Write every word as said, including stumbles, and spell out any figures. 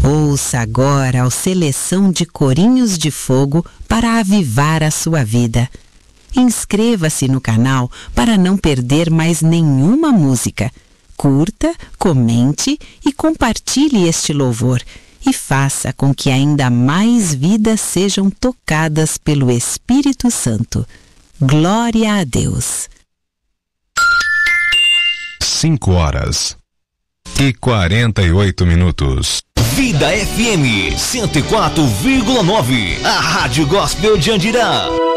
Ouça agora a seleção de corinhos de fogo para avivar a sua vida. Inscreva-se no canal para não perder mais nenhuma música. Curta, comente e compartilhe este louvor e faça com que ainda mais vidas sejam tocadas pelo Espírito Santo. Glória a Deus. Cinco horas e quarenta e oito minutos. Vida F M cento e quatro vírgula nove, a Rádio Gospel de Andirá.